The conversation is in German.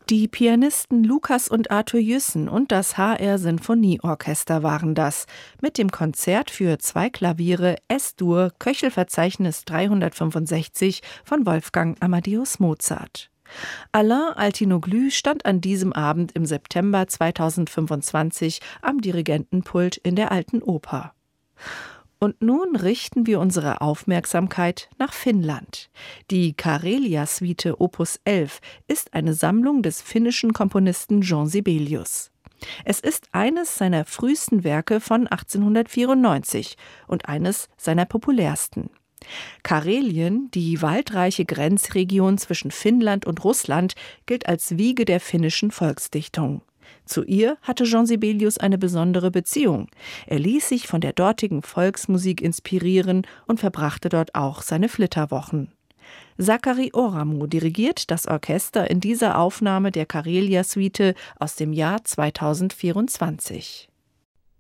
Die Pianisten Lukas und Arthur Jüssen und das HR Sinfonieorchester waren das, mit dem Konzert für 2 Klaviere S-Dur Köchelverzeichnis 365 von Wolfgang Amadeus Mozart. Alain Altinoglu stand an diesem Abend im September 2025 am Dirigentenpult in der Alten Oper. Und nun richten wir unsere Aufmerksamkeit nach Finnland. Die Karelia-Suite Opus 11 ist eine Sammlung des finnischen Komponisten Jean Sibelius. Es ist eines seiner frühesten Werke von 1894 und eines seiner populärsten. Karelien, die waldreiche Grenzregion zwischen Finnland und Russland, gilt als Wiege der finnischen Volksdichtung. Zu ihr hatte Jean Sibelius eine besondere Beziehung. Er ließ sich von der dortigen Volksmusik inspirieren und verbrachte dort auch seine Flitterwochen. Sakari Oramo dirigiert das Orchester in dieser Aufnahme der Karelia-Suite aus dem Jahr 2024.